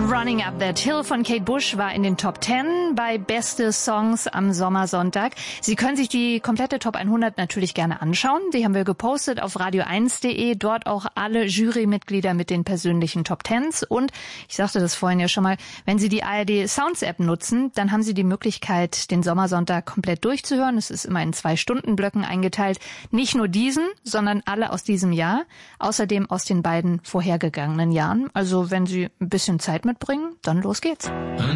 Running Up That Hill von Kate Bush war in den Top 10 bei Beste Songs am Sommersonntag. Sie können sich die komplette Top 100 natürlich gerne anschauen. Die haben wir gepostet auf radio1.de. Dort auch alle Jurymitglieder mit den persönlichen Top 10s. Und ich sagte das vorhin ja schon mal, wenn Sie die ARD Sounds App nutzen, dann haben Sie die Möglichkeit, den Sommersonntag komplett durchzuhören. Es ist immer in 2-Stunden-Blöcken eingeteilt. Nicht nur diesen, sondern alle aus diesem Jahr. Außerdem aus den beiden vorhergegangenen Jahren. Also wenn Sie ein bisschen Zeit mitbringen, dann los geht's.